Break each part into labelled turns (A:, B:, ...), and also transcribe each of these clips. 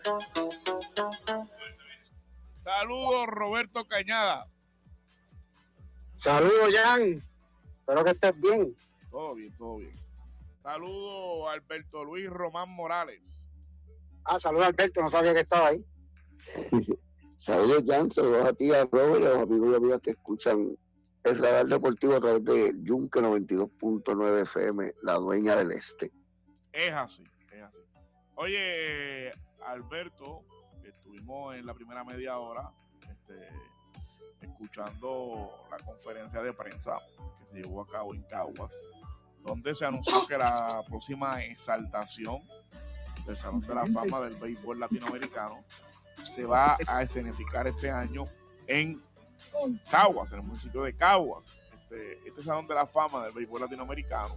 A: Saludos, Roberto Cañada.
B: Saludos, Jan. Espero que estés bien.
A: Todo bien, todo bien. Saludos, Alberto Luis Román Morales.
B: Saludos, Alberto. No sabía que estaba ahí.
C: Saludos, Jan. Saludos a ti, a Robert, y a los amigos y amigas que escuchan el Radar Deportivo a través de Yunque 92.9 FM, la dueña del este.
A: Es así, es así. Oye, Alberto, estuvimos en la primera media hora escuchando la conferencia de prensa que se llevó a cabo en Caguas, donde se anunció que la próxima exaltación del Salón de la Fama del Béisbol Latinoamericano se va a escenificar este año en Caguas, en el municipio de Caguas. Este Salón de la Fama del Béisbol Latinoamericano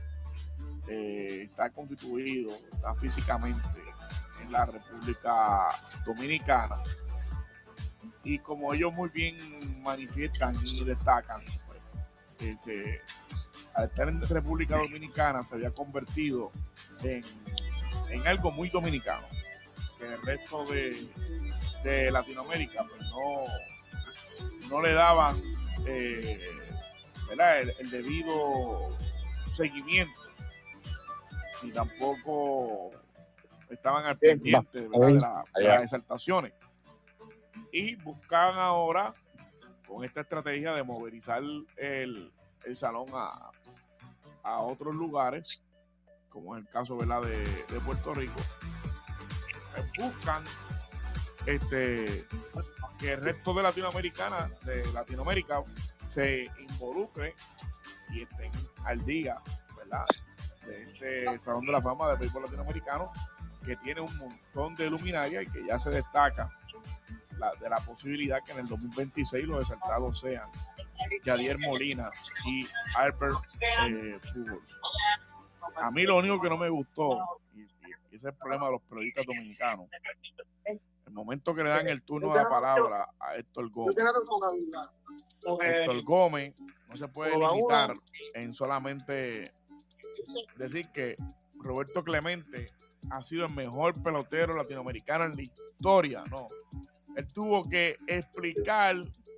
A: está constituido, está físicamente en la República Dominicana, y como ellos muy bien manifiestan y destacan, pues, al estar en República Dominicana se había convertido en algo muy dominicano, que el resto de Latinoamérica pues no le daban ¿verdad? El debido seguimiento, y tampoco estaban al pendiente, ¿verdad? de las exaltaciones, y buscaban ahora con esta estrategia de movilizar el salón a otros lugares, como es el caso, ¿verdad? de Puerto Rico. Buscan que el resto de Latinoamérica se involucre y estén al día, ¿verdad? De este Salón de la Fama del Béisbol Latinoamericano, que tiene un montón de luminarias y que ya se destaca de la posibilidad que en el 2026 los exaltados sean Yadier Molina y Albert Pujols. A mí lo único que no me gustó, y ese es el problema de los periodistas dominicanos, el momento que le dan el turno de la palabra a Héctor Gómez. Héctor Gómez no se puede limitar en solamente decir que Roberto Clemente ha sido el mejor pelotero latinoamericano en la historia. No, él tuvo que explicar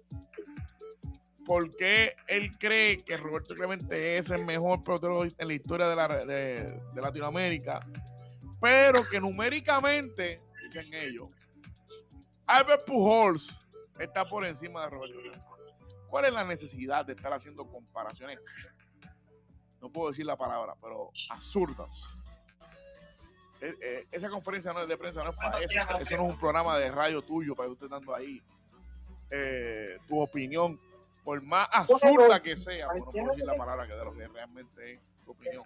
A: por qué él cree que Roberto Clemente es el mejor pelotero en la historia de Latinoamérica, pero que numéricamente, dicen ellos, Albert Pujols está por encima de Roberto Clemente. ¿Cuál es la necesidad de estar haciendo comparaciones? No puedo decir la palabra, pero absurdas. Esa conferencia de prensa no es para eso. Eso no es un programa de radio tuyo para que tú estés dando ahí tu opinión, por más absurda que sea, pero no puedo decir la palabra que de lo que realmente es tu opinión.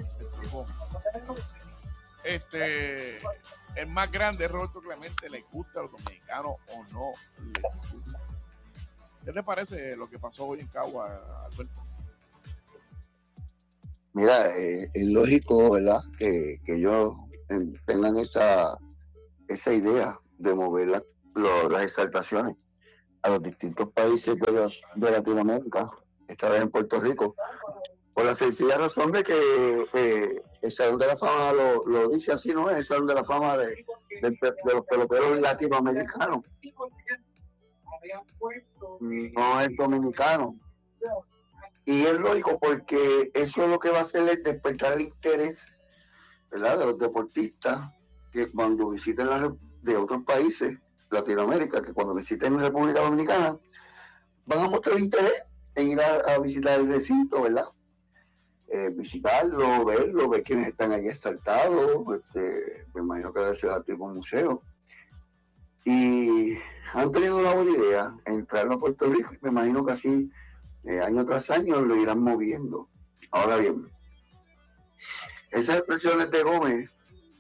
A: El más grande es Roberto Clemente, le gusta a los dominicanos o no les gusta. ¿Qué te parece lo que pasó hoy en Caguas, Alberto?
C: Mira, es lógico, ¿verdad? Que ellos tengan esa idea de mover las exaltaciones a los distintos países de Latinoamérica, esta vez en Puerto Rico, por la sencilla razón de que el Salón de la Fama lo dice así, ¿no? Es el Salón de la Fama de los peloteros latinoamericanos, no es dominicano. Y es lógico, porque eso es lo que va a hacer es despertar el interés, ¿verdad?, de los deportistas que cuando visiten de otros países, Latinoamérica, que cuando visiten República Dominicana van a mostrar interés en ir a visitar el recinto, ¿verdad? Visitarlo, verlo, ver quiénes están allí exaltados, me imagino que debe ser tipo museo. Y han tenido una buena idea, entrarlo a Puerto Rico, y me imagino que así año tras año lo irán moviendo. Ahora bien, esas expresiones de Gómez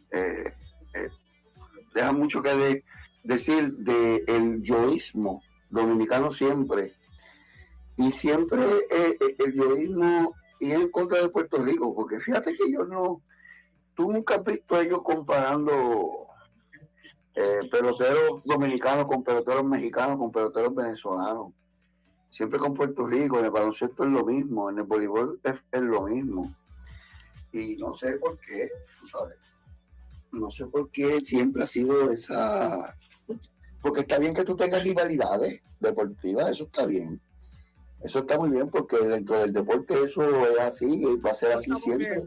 C: dejan mucho que decir del yoísmo dominicano siempre, y siempre el yoísmo y en contra de Puerto Rico, porque fíjate que tú nunca has visto a ellos comparando peloteros dominicanos con peloteros mexicanos, con peloteros venezolanos. Siempre con Puerto Rico. En el baloncesto es lo mismo, en el voleibol es lo mismo. Y no sé por qué, tú sabes. no sé por qué siempre ha sido esa... Porque está bien que tú tengas rivalidades deportivas, eso está bien. Eso está muy bien porque dentro del deporte eso es así y va a ser así siempre.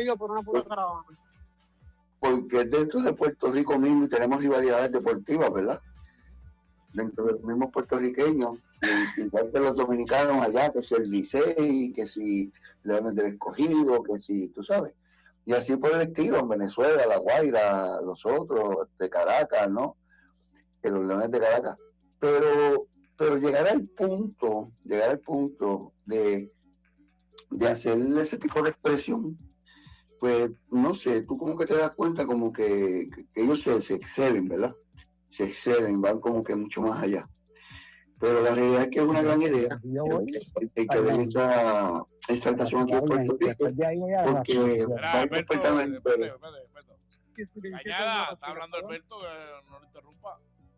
C: Porque dentro de Puerto Rico mismo tenemos rivalidades deportivas, ¿verdad? Dentro de los mismos puertorriqueños, igual que los dominicanos allá, que si el Licey, que si Leones del Escogido, que si, tú sabes. Y así por el estilo, en Venezuela, La Guaira, los otros, de Caracas, ¿no? Que los Leones de Caracas. Pero llegar al punto de hacer ese tipo de expresión, pues no sé, tú como que te das cuenta como que ellos se exceden, ¿verdad? Se exceden, van como que mucho más allá. Pero la realidad es que es una gran idea el que den esa exaltación aquí en Puerto Rico, porque va despertando el imperio.
A: Cañada, está hablando Alberto, que no lo interrumpa.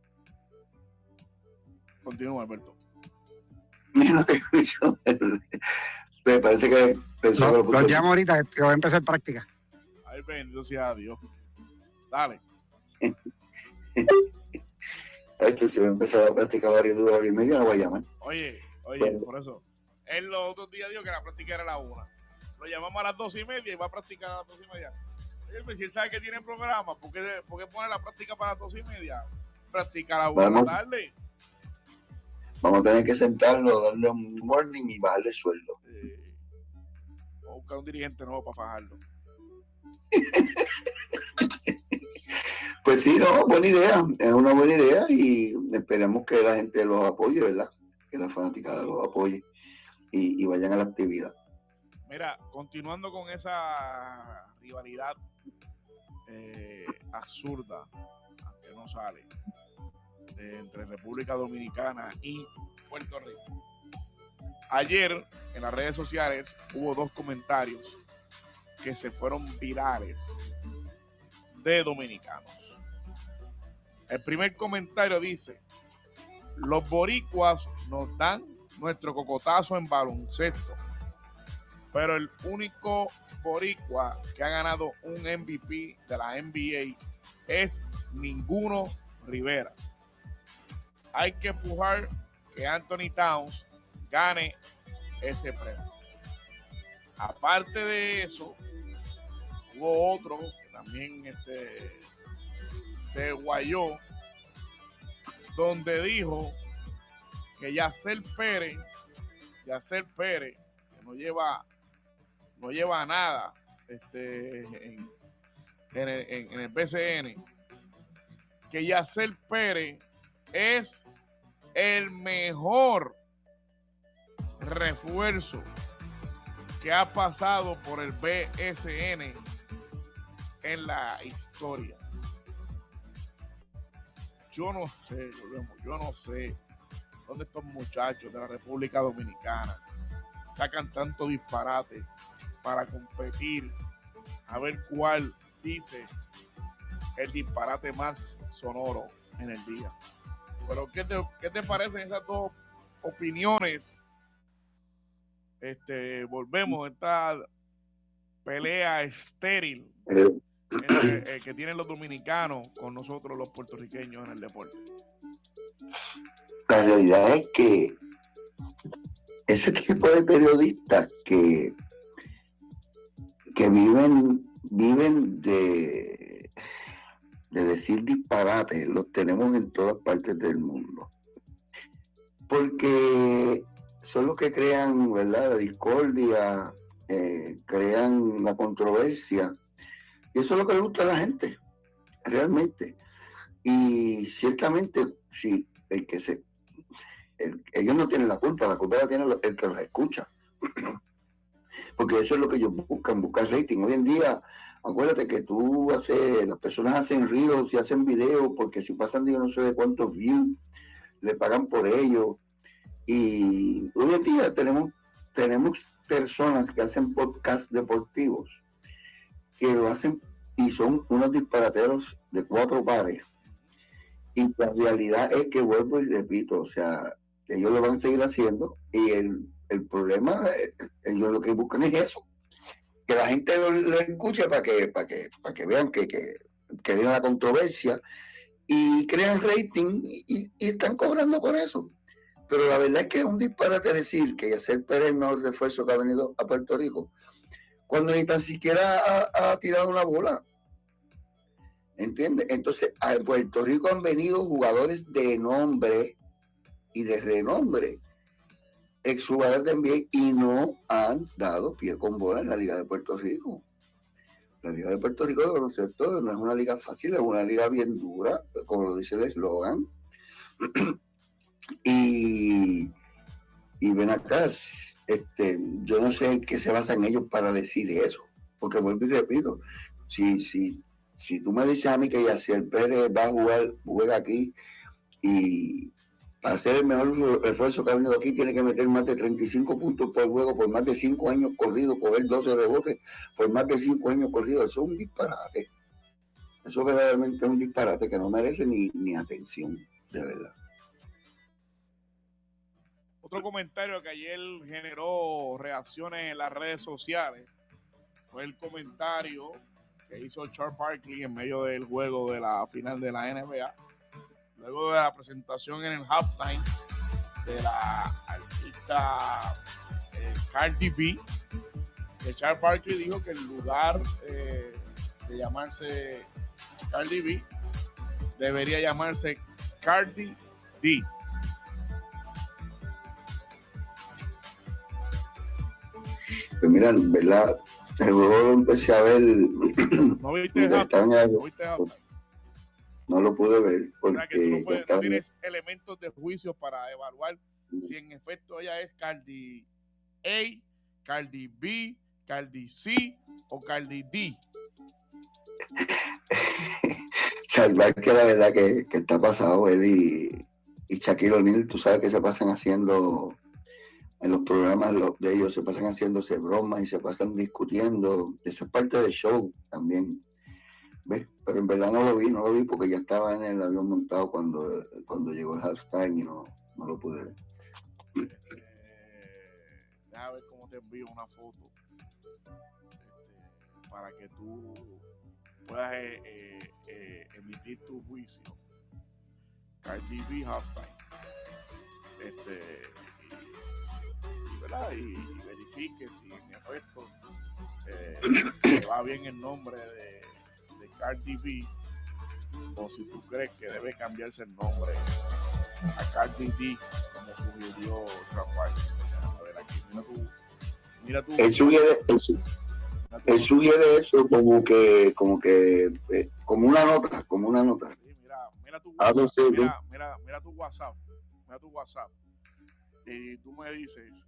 A: Continúa, Alberto.
C: No te escucho. Me parece que pensó que
B: Los llamo ahorita, que voy a empezar práctica.
A: Ay, bendito sea Dios. Dale.
C: Esto se va a empezar a practicar varios días y media, no voy a llamar.
A: Oye,
C: Bueno.
A: Por eso. Él los otros días dijo que la práctica era a la 1. Lo llamamos a las 2:30 y va a practicar a las 2:30. Oye, si él sabe que tiene programa, ¿por qué pone la práctica para las 2:30? Practica a la 1 de la tarde.
C: Vamos a tener que sentarlo, darle un morning y bajarle sueldo.
A: Vamos a buscar un dirigente nuevo para fajarlo.
C: Pues sí, no, buena idea, es una buena idea y esperemos que la gente los apoye, ¿verdad? Que la fanaticada los apoye y vayan a la actividad.
A: Mira, continuando con esa rivalidad absurda, aunque no sale, entre República Dominicana y Puerto Rico. Ayer en las redes sociales hubo 2 comentarios que se fueron virales de dominicanos. El primer comentario dice: los boricuas nos dan nuestro cocotazo en baloncesto, pero el único boricua que ha ganado un MVP de la NBA es Ninguno Rivera. Hay que empujar que Anthony Towns gane ese premio. Aparte de eso, hubo otro que también se guayó, donde dijo que Yasser Pérez, que no lleva nada en el BCN, que Yasser Pérez es el mejor refuerzo que ha pasado por el BSN en la historia. Yo no sé dónde estos muchachos de la República Dominicana sacan tanto disparate para competir, a ver cuál dice el disparate más sonoro en el día. Pero ¿qué te parecen esas dos opiniones? Volvemos a esta pelea estéril que tienen los dominicanos con nosotros los puertorriqueños en el deporte.
C: La realidad es que ese tipo de periodistas que viven de decir disparates, los tenemos en todas partes del mundo. Porque son los que crean, ¿verdad?, la discordia, crean la controversia. Y eso es lo que le gusta a la gente, realmente. Y ciertamente, sí, ellos no tienen la culpa la tiene el que los escucha. Porque eso es lo que ellos buscan rating. Hoy en día, acuérdate que las personas hacen reels y hacen videos porque si pasan yo no sé de cuántos views, le pagan por ello. Y hoy en día tenemos personas que hacen podcasts deportivos que lo hacen y son unos disparateros de 4 pares. Y la realidad es que vuelvo y repito, o sea, ellos lo van a seguir haciendo y el problema, ellos lo que buscan es eso, que la gente lo escuche para que vean que crean la controversia y crean rating y están cobrando por eso. Pero la verdad es que es un disparate decir que Yasser Pérez es el mejor refuerzo que ha venido a Puerto Rico, cuando ni tan siquiera ha tirado una bola. ¿Entiendes? Entonces, a Puerto Rico han venido jugadores de nombre y de renombre, exjugadores de NBA, y no han dado pie con bola en la Liga de Puerto Rico. La Liga de Puerto Rico de baloncesto no es una liga fácil, es una liga bien dura, como lo dice el eslogan. Y ven acá, yo no sé en qué se basan ellos para decir eso, porque vuelvo y repito, si tú me dices a mí que Yasser Pérez va a juega aquí y para ser el mejor refuerzo que ha venido aquí tiene que meter más de 35 puntos por juego por más de 5 años corridos, coger 12 rebotes por más de 5 años corridos, eso es un disparate. Eso verdaderamente es un disparate que no merece ni atención, de verdad.
A: Otro comentario que ayer generó reacciones en las redes sociales fue el comentario que hizo Charles Barkley en medio del juego de la final de la NBA, luego de la presentación en el halftime de la artista Cardi B, que Charles Barkley dijo que en lugar de llamarse Cardi B, debería llamarse Cardi D.
C: Pues mira, ¿verdad? El juego lo empecé a ver.
A: ¿No viste
C: no lo pude ver porque
A: no tienes elementos de juicio para evaluar si en efecto ella es Cardi A, Cardi B, Cardi C o Cardi D.
C: Charlar que la verdad que está pasado, él y Shaquille O'Neal, tú sabes que se pasan haciendo en los programas de ellos, se pasan haciéndose bromas y se pasan discutiendo. Eso es parte del show también. ¿Ves? Pero en verdad no lo vi porque ya estaba en el avión montado cuando llegó el halftime y no lo pude ver.
A: Déjame ver cómo te envío una foto para que tú puedas emitir tu juicio. Cardi B halftime. Y verifique si en efecto le va bien el nombre de Cardi B, o si tú crees que debe cambiarse el nombre a Cardi D, como sugirió Rafael. A ver, aquí, mira tú.
C: Él sugiere eso como una nota.
A: Sí, mira tu WhatsApp. Mira tu WhatsApp. Y tú me dices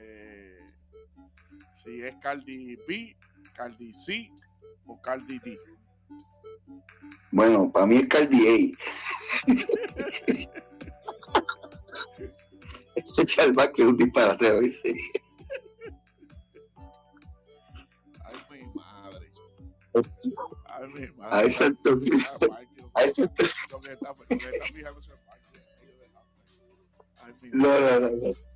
A: si es Cardi B, Cardi C o Cardi D.
C: Bueno, para mí es Cardi A. Ese Charles que es un disparate, ¿viste?
A: Ay, mi madre.
C: A ese entonces.
A: Lo que está fijando es el parque. No.